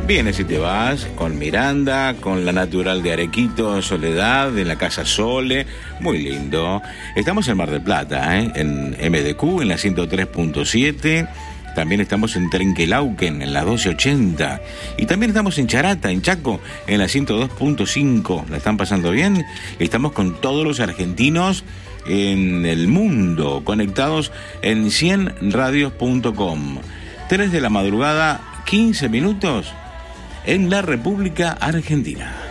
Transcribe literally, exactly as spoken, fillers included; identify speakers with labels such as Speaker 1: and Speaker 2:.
Speaker 1: Vienes y te vas con Miranda, con la natural de Arequito, Soledad, en la Casa Sole, muy lindo. Estamos en Mar del Plata, ¿eh? En M D Q, en la ciento tres punto siete. También estamos en Trenquelauquen, en la doce ochenta. Y también estamos en Charata, en Chaco, en la ciento dos punto cinco. ¿La están pasando bien? Estamos con todos los argentinos en el mundo, conectados en cien radios punto com. tres de la madrugada, quince minutos, en la República Argentina.